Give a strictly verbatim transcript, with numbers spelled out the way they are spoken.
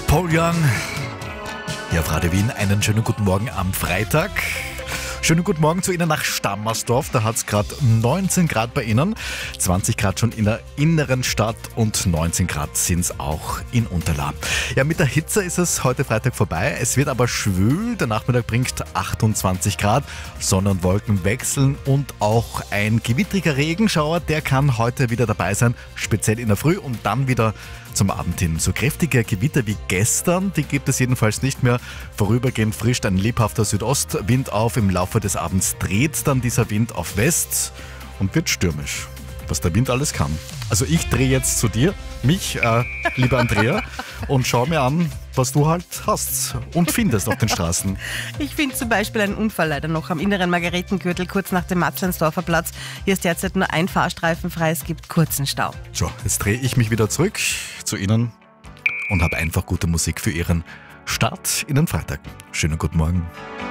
Paul Young, ja, auf Radio Wien, einen schönen guten Morgen am Freitag. Schönen guten Morgen zu Ihnen nach Stammersdorf. Da hat es gerade neunzehn Grad bei Ihnen, zwanzig Grad schon in der inneren Stadt und neunzehn Grad sind es auch in Unterla. Ja, mit der Hitze ist es heute Freitag vorbei. Es wird aber schwül. Der Nachmittag bringt achtundzwanzig Grad. Sonne und Wolken wechseln und auch ein gewittriger Regenschauer, der kann heute wieder dabei sein, speziell in der Früh und dann wieder zum Abend hin. So kräftige Gewitter wie gestern, die gibt es jedenfalls nicht mehr. Vorübergehend frischt ein lebhafter Südostwind auf. Im Laufe des Abends dreht dann dieser Wind auf West und wird stürmisch. Was der Wind alles kann. Also ich drehe jetzt zu dir, mich, äh, lieber Andrea, und schau mir an, was du halt hast und findest auf den Straßen. Ich finde zum Beispiel einen Unfall leider noch am inneren Margaretengürtel, kurz nach dem Matzleinsdorfer Platz. Hier ist derzeit nur ein Fahrstreifen frei, es gibt kurzen Stau. So, jetzt drehe ich mich wieder zurück zu Ihnen und habe einfach gute Musik für Ihren Start in den Freitag. Schönen guten Morgen.